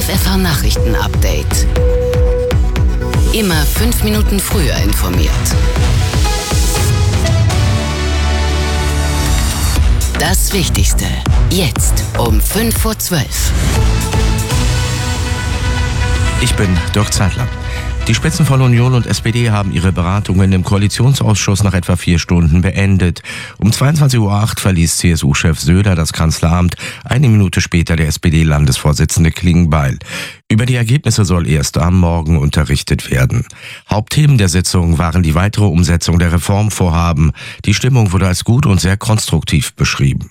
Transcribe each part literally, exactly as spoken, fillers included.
F F H-Nachrichten-Update. Immer fünf Minuten früher informiert. Das Wichtigste jetzt um fünf vor zwölf. Ich bin Dirk Zeitler. Die Spitzen von Union und S P D haben ihre Beratungen im Koalitionsausschuss nach etwa vier Stunden beendet. Um zweiundzwanzig Uhr acht verließ C S U-Chef Söder das Kanzleramt, eine Minute später der S P D-Landesvorsitzende Klingbeil. Über die Ergebnisse soll erst am Morgen unterrichtet werden. Hauptthemen der Sitzung waren die weitere Umsetzung der Reformvorhaben. Die Stimmung wurde als gut und sehr konstruktiv beschrieben.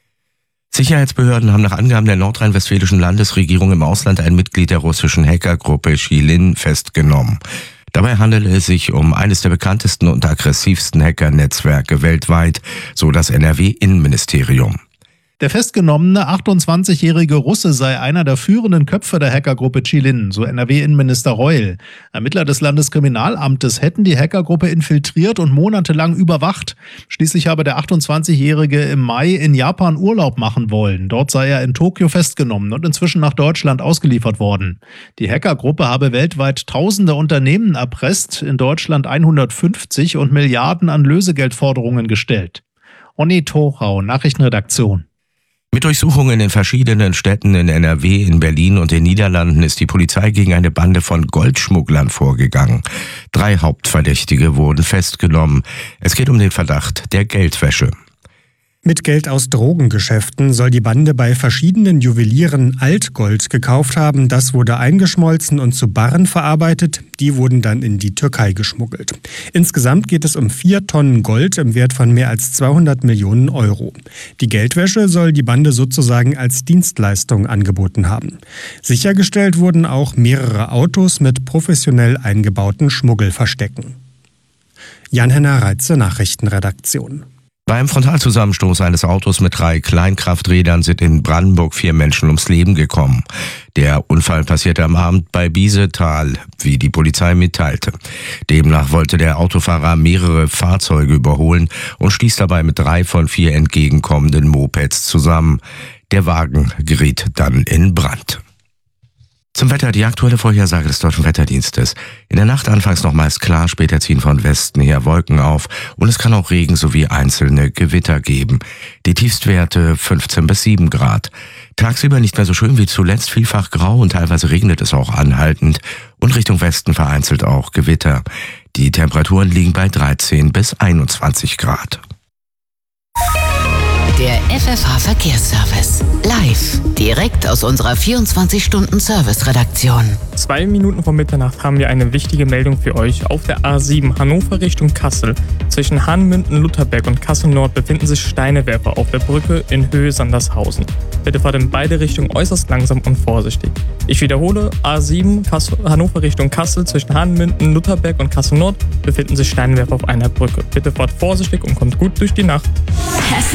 Sicherheitsbehörden haben nach Angaben der nordrhein-westfälischen Landesregierung im Ausland ein Mitglied der russischen Hackergruppe Shilin festgenommen. Dabei handele es sich um eines der bekanntesten und aggressivsten Hackernetzwerke weltweit, so das N R W-Innenministerium. Der festgenommene achtundzwanzigjährige Russe sei einer der führenden Köpfe der Hackergruppe Shilin, so N R W-Innenminister Reul. Ermittler des Landeskriminalamtes hätten die Hackergruppe infiltriert und monatelang überwacht. Schließlich habe der achtundzwanzigjährige im Mai in Japan Urlaub machen wollen. Dort sei er in Tokio festgenommen und inzwischen nach Deutschland ausgeliefert worden. Die Hackergruppe habe weltweit tausende Unternehmen erpresst, in Deutschland hundertfünfzig und Milliarden an Lösegeldforderungen gestellt. Onni Tochau, Nachrichtenredaktion. Mit Durchsuchungen in verschiedenen Städten in N R W, in Berlin und den Niederlanden ist die Polizei gegen eine Bande von Goldschmugglern vorgegangen. Drei Hauptverdächtige wurden festgenommen. Es geht um den Verdacht der Geldwäsche. Mit Geld aus Drogengeschäften soll die Bande bei verschiedenen Juwelieren Altgold gekauft haben. Das wurde eingeschmolzen und zu Barren verarbeitet. Die wurden dann in die Türkei geschmuggelt. Insgesamt geht es um vier Tonnen Gold im Wert von mehr als zweihundert Millionen Euro. Die Geldwäsche soll die Bande sozusagen als Dienstleistung angeboten haben. Sichergestellt wurden auch mehrere Autos mit professionell eingebauten Schmuggelverstecken. Jan-Henner Reitze, Nachrichtenredaktion. Beim Frontalzusammenstoß eines Autos mit drei Kleinkrafträdern sind in Brandenburg vier Menschen ums Leben gekommen. Der Unfall passierte am Abend bei Biesetal, wie die Polizei mitteilte. Demnach wollte der Autofahrer mehrere Fahrzeuge überholen und stieß dabei mit drei von vier entgegenkommenden Mopeds zusammen. Der Wagen geriet dann in Brand. Zum Wetter die aktuelle Vorhersage des Deutschen Wetterdienstes. In der Nacht anfangs noch meist klar, später ziehen von Westen her Wolken auf und es kann auch Regen sowie einzelne Gewitter geben. Die Tiefstwerte fünfzehn bis sieben Grad. Tagsüber nicht mehr so schön wie zuletzt, vielfach grau und teilweise regnet es auch anhaltend und Richtung Westen vereinzelt auch Gewitter. Die Temperaturen liegen bei dreizehn bis einundzwanzig Grad. Der F F H-Verkehrsservice. Live. Direkt aus unserer vierundzwanzig-Stunden-Service-Redaktion. Zwei Minuten vor Mitternacht haben wir eine wichtige Meldung für euch. Auf der A sieben Hannover Richtung Kassel. Zwischen Hahnmünden-Lutherberg und Kassel-Nord befinden sich Steinewerfer auf der Brücke in Höhe Sandershausen. Bitte fahrt in beide Richtungen äußerst langsam und vorsichtig. Ich wiederhole, A sieben Kassel, Hannover Richtung Kassel. Zwischen Hahnmünden-Lutherberg und Kassel-Nord befinden sich Steinwerfer auf einer Brücke. Bitte fahrt vorsichtig und kommt gut durch die Nacht.